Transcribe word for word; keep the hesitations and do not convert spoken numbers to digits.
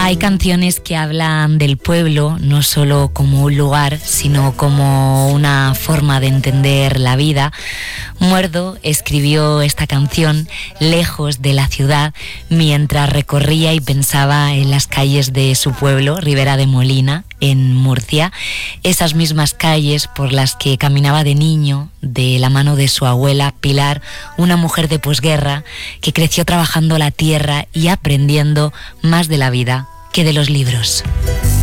Hay canciones que hablan del pueblo no solo como un lugar, sino como una forma de entender la vida. Muerdo escribió esta canción lejos de la ciudad mientras recorría y pensaba en las calles de su pueblo, Ribera de Molina, en Murcia, esas mismas calles por las que caminaba de niño de la mano de su abuela Pilar, una mujer de posguerra que creció trabajando la tierra y aprendiendo más de la vida que de los libros.